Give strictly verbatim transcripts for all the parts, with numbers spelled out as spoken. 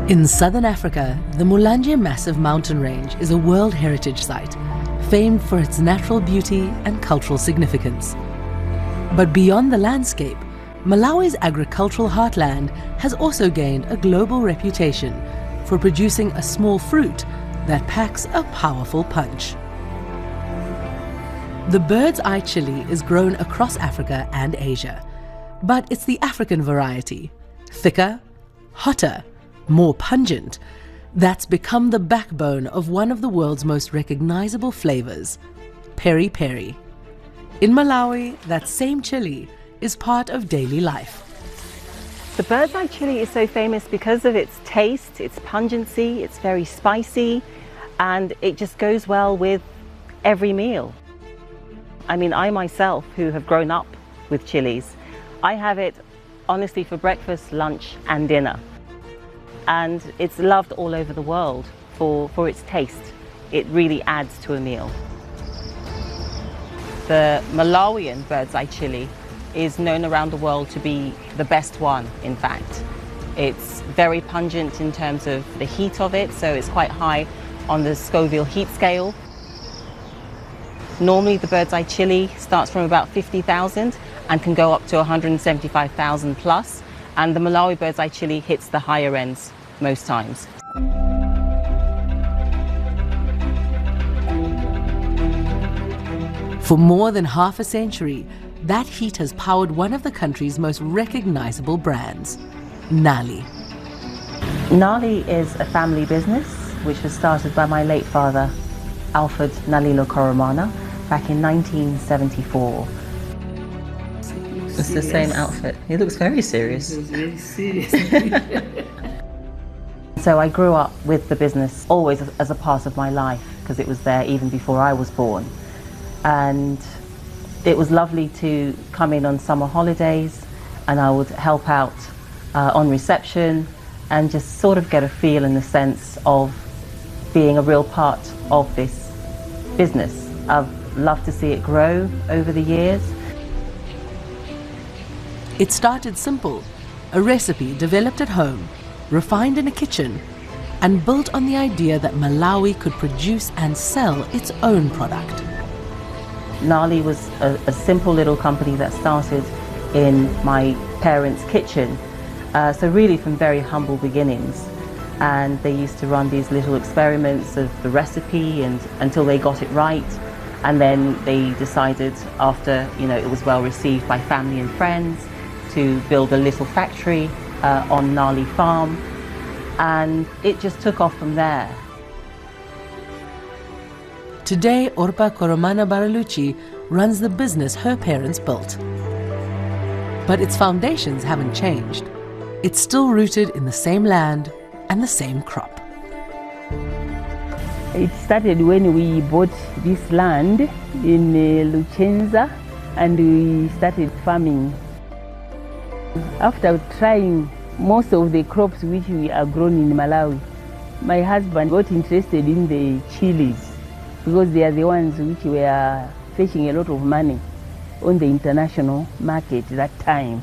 In southern Africa, the Mulanje Massive Mountain Range is a World Heritage Site, famed for its natural beauty and cultural significance. But beyond the landscape, Malawi's agricultural heartland has also gained a global reputation for producing a small fruit that packs a powerful punch. The bird's eye chili is grown across Africa and Asia, but it's the African variety, thicker, hotter, more pungent, that's become the backbone of one of the world's most recognizable flavors, peri peri. In Malawi, that same chili is part of daily life. The bird's eye chili is so famous because of its taste, its pungency, it's very spicy, and it just goes well with every meal. I mean, I myself, who have grown up with chilies, I have it honestly for breakfast, lunch and dinner. And it's loved all over the world for, for its taste. It really adds to a meal. The Malawian bird's eye chili is known around the world to be the best one, in fact. It's very pungent in terms of the heat of it, so it's quite high on the Scoville heat scale. Normally the bird's eye chili starts from about fifty thousand and can go up to one hundred seventy-five thousand plus. And the Malawi bird's eye chili hits the higher ends most times. For more than half a century, that heat has powered one of the country's most recognizable brands, Nali. Nali is a family business which was started by my late father, Alfred Nalilo Koromana, back in nineteen seventy-four. It's the same outfit. He looks very serious. Very serious. So I grew up with the business always as a part of my life because it was there even before I was born. And it was lovely to come in on summer holidays and I would help out uh, on reception and just sort of get a feel and a sense of being a real part of this business. I've loved to see it grow over the years. It started simple, a recipe developed at home, refined in a kitchen, and built on the idea that Malawi could produce and sell its own product. Nali was a, a simple little company that started in my parents' kitchen, uh, so really from very humble beginnings. And they used to run these little experiments of the recipe and until they got it right. And then they decided, after you know it was well received by family and friends, to build a little factory uh, on Nali Farm, and it just took off from there. Today, Orpa Koromana Baraluchi runs the business her parents built. But its foundations haven't changed. It's still rooted in the same land and the same crop. It started when we bought this land in uh, Luchenza and we started farming. After trying most of the crops which we are grown in Malawi, my husband got interested in the chilies because they are the ones which were fetching a lot of money on the international market that time.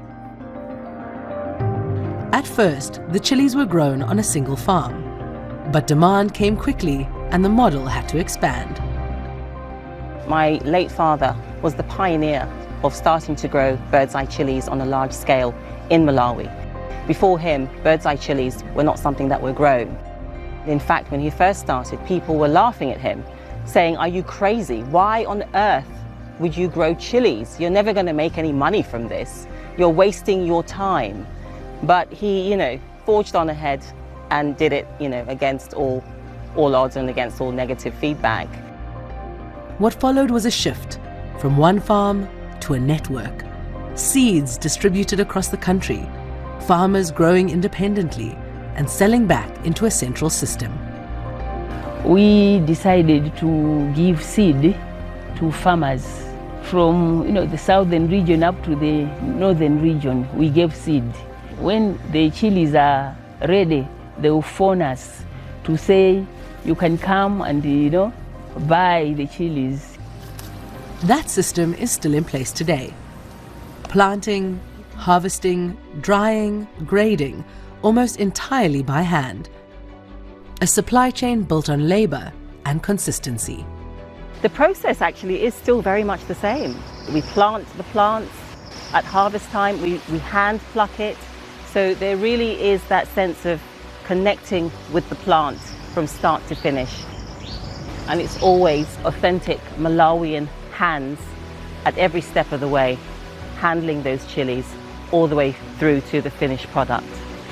At first, the chilies were grown on a single farm, but demand came quickly and the model had to expand. My late father was the pioneer of starting to grow bird's eye chilies on a large scale in Malawi. Before him, bird's eye chilies were not something that were grown. In fact, when he first started, people were laughing at him, saying, "Are you crazy? Why on earth would you grow chilies? You're never going to make any money from this. You're wasting your time." But he, you know, forged on ahead and did it, you know, against all, all odds and against all negative feedback. What followed was a shift from one farm to a network. Seeds distributed across the country, farmers growing independently and selling back into a central system. We decided to give seed to farmers from you know, the southern region up to the northern region. We gave seed. When the chilies are ready, they will phone us to say, you can come and you know, buy the chilies. That system is still in place today. Planting, harvesting, drying, grading, almost entirely by hand. A supply chain built on labor and consistency. The process actually is still very much the same. We plant the plants. At harvest time, we, we hand pluck it. So there really is that sense of connecting with the plant from start to finish. And it's always authentic Malawian hands at every step of the way, handling those chilies all the way through to the finished product.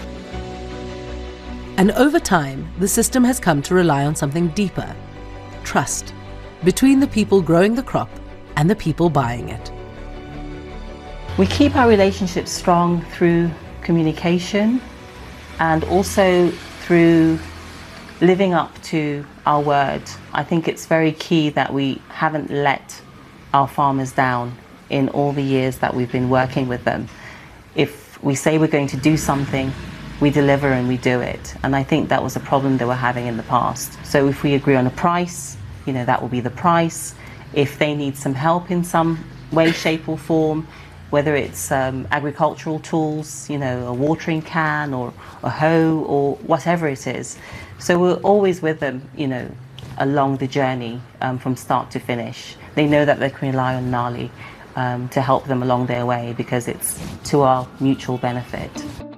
And over time, the system has come to rely on something deeper: trust between the people growing the crop and the people buying it. We keep our relationships strong through communication and also through living up to our word. I think it's very key that we haven't let our farmers down in all the years that we've been working with them. If we say we're going to do something, we deliver and we do it. And I think that was a problem they were having in the past. So if we agree on a price, you know, that will be the price. If they need some help in some way, shape or form, whether it's um, agricultural tools, you know, a watering can or a hoe or whatever it is. So we're always with them, you know, along the journey um, from start to finish. They know that they can rely on Nali um, to help them along their way because it's to our mutual benefit.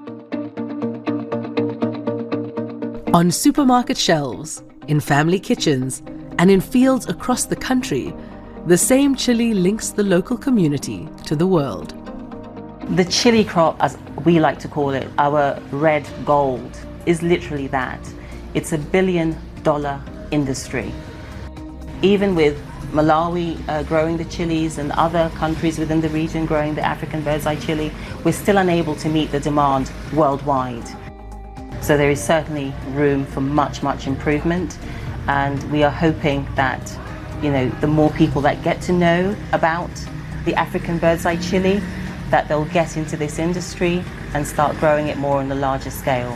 On supermarket shelves, in family kitchens, and in fields across the country, the same chili links the local community to the world. The chili crop, as we like to call it, our red gold, is literally that. It's a billion dollar industry. Even with Malawi uh, growing the chilies and other countries within the region growing the African bird's eye chili, we're still unable to meet the demand worldwide. So there is certainly room for much, much improvement. And we are hoping that, you know, the more people that get to know about the African bird's eye chili, that they'll get into this industry and start growing it more on a larger scale.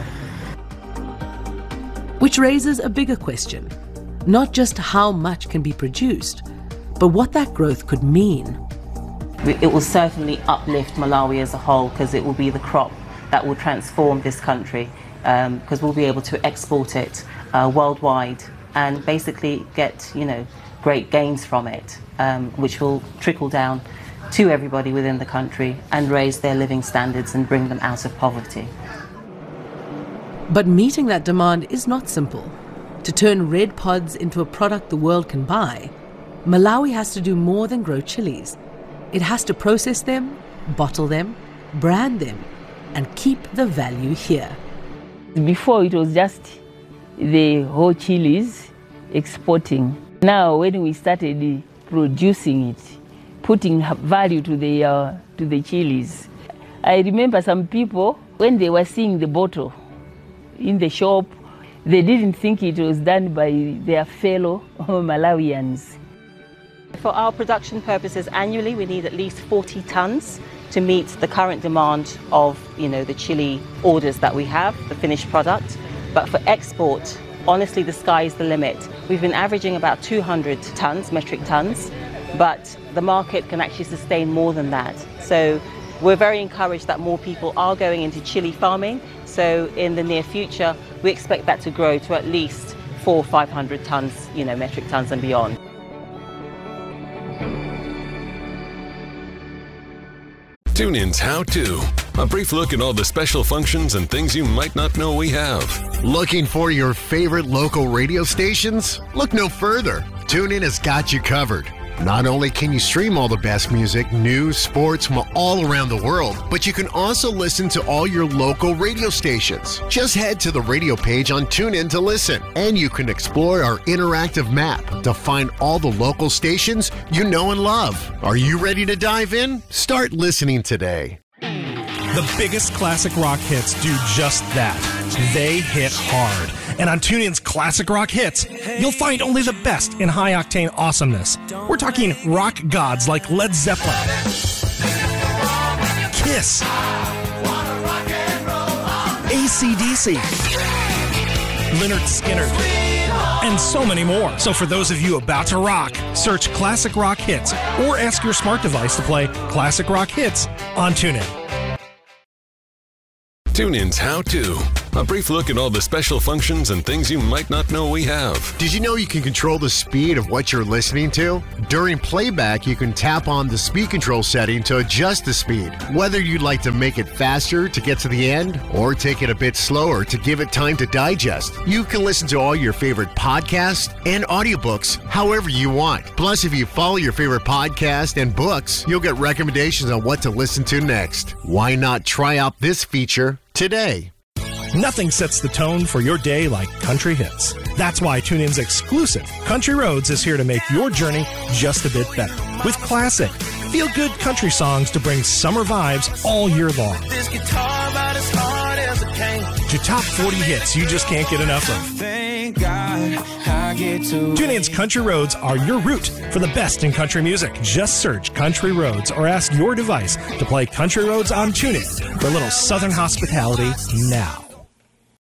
Which raises a bigger question, not just how much can be produced, but what that growth could mean. It will certainly uplift Malawi as a whole because it will be the crop that will transform this country because um, we'll be able to export it uh, worldwide and basically get, you know, great gains from it, um, which will trickle down to everybody within the country and raise their living standards and bring them out of poverty. But meeting that demand is not simple. To turn red pods into a product the world can buy, Malawi has to do more than grow chilies. It has to process them, bottle them, brand them, and keep the value here. Before it was just the whole chilies exporting. Now when we started producing it, putting value to the, uh, to the chilies, I remember some people, when they were seeing the bottle in the shop, they didn't think it was done by their fellow Malawians. For our production purposes annually, we need at least forty tons to meet the current demand of, you know, the chili orders that we have, the finished product. But for export, honestly, the sky is the limit. We've been averaging about two hundred tons, metric tons, but the market can actually sustain more than that. So we're very encouraged that more people are going into chili farming. So in the near future, we expect that to grow to at least four or five hundred tons, you know, metric tons and beyond. TuneIn's How To. A brief look at all the special functions and things you might not know we have. Looking for your favorite local radio stations? Look no further. TuneIn has got you covered. Not only can you stream all the best music, news, sports from all around the world, but you can also listen to all your local radio stations. Just head to the radio page on TuneIn to listen, and you can explore our interactive map to find all the local stations you know and love. Are you ready to dive in? Start listening today. The biggest classic rock hits do just that. They hit hard. And on TuneIn's Classic Rock Hits, you'll find only the best in high-octane awesomeness. We're talking rock gods like Led Zeppelin, Kiss, A C D C, Lynyrd Skynyrd, and so many more. So for those of you about to rock, search Classic Rock Hits or ask your smart device to play Classic Rock Hits on TuneIn. TuneIn's How To. A brief look at all the special functions and things you might not know we have. Did you know you can control the speed of what you're listening to? During playback, you can tap on the speed control setting to adjust the speed. Whether you'd like to make it faster to get to the end or take it a bit slower to give it time to digest, you can listen to all your favorite podcasts and audiobooks however you want. Plus, if you follow your favorite podcast and books, you'll get recommendations on what to listen to next. Why not try out this feature today? Nothing sets the tone for your day like country hits. That's why TuneIn's exclusive Country Roads is here to make your journey just a bit better. With classic, feel-good country songs to bring summer vibes all year long. This guitar about as hard as it can. To top forty hits you just can't get enough of. Thank God I get to. TuneIn's Country Roads are your route for the best in country music. Just search Country Roads or ask your device to play Country Roads on TuneIn for a little southern hospitality now.